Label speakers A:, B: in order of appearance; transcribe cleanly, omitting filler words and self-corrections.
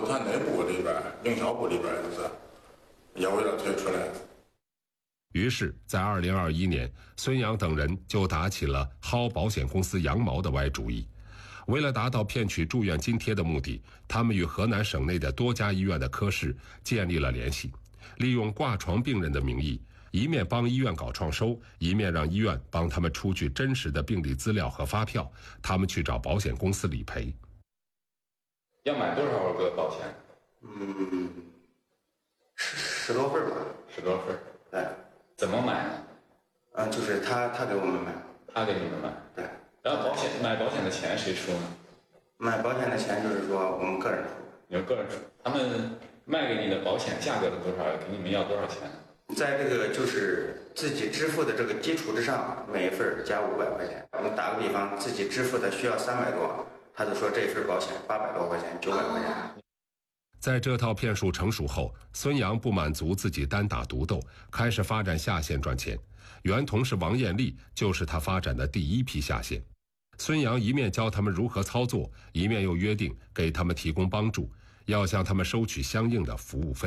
A: 他内部里边、营销部里边就是也为了推出来。
B: 于是，在2021年，孙杨等人就打起了薅保险公司羊毛的歪主意。为了达到骗取住院津贴的目的，他们与河南省内的多家医院的科室建立了联系，利用挂床病人的名义，一面帮医院搞创收，一面让医院帮他们出具真实的病历资料和发票，他们去找保险公司理赔。
C: 要买多少个保险
D: ？10多份吧。
C: 10多份。
D: 对。
C: 怎么买呢？
D: 就是他给我们买。
C: 他给你们买。
D: 对。
C: 然后买保险的钱谁出呢？
D: 买保险的钱就是说我们个人出。
C: 你们个人出。他们卖给你的保险价格是多少？给你们要多少钱？
D: 在这个就是自己支付的这个基础之上，每一份加500块钱。我们打个比方，自己支付的需要300多，他就说这份保险800多块钱，900块钱。
B: 在这套骗术成熟后，孙杨不满足自己单打独斗，开始发展下线赚钱。原同事王艳丽就是他发展的第一批下线。孙杨一面教他们如何操作，一面又约定给他们提供帮助，要向他们收取相应的服务费。